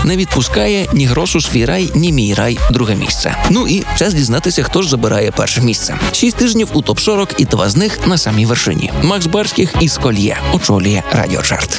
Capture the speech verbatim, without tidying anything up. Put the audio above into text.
Не відпускає ні грошу свій рай, ні мій рай друге місце. Ну і час дізнатися, хто ж забирає перше місце. Шість тижнів у топ сорок і два з них на самій вершині. Макс Барських із Кольє очолює радіочарт.